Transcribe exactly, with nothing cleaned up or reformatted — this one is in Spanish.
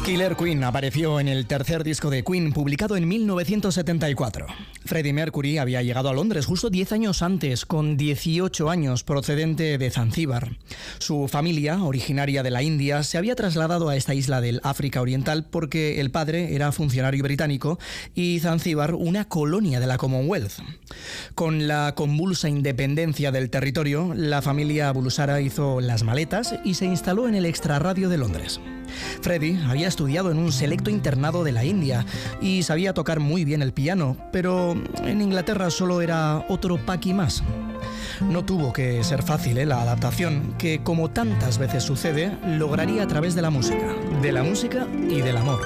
Killer Queen apareció en el tercer disco de Queen, publicado en mil novecientos setenta y cuatro. Freddie Mercury había llegado a Londres justo diez años antes, con dieciocho años, procedente de Zanzíbar. Su familia, originaria de la India, se había trasladado a esta isla del África Oriental porque el padre era funcionario británico y Zanzíbar una colonia de la Commonwealth. Con la convulsa independencia del territorio, la familia Bulusara hizo las maletas y se instaló en el extrarradio de Londres. Freddie había estudiado en un selecto internado de la India y sabía tocar muy bien el piano, pero en Inglaterra solo era otro Paqui más. No tuvo que ser fácil, ¿eh? La adaptación, que como tantas veces sucede, lograría a través de la música, de la música y del amor.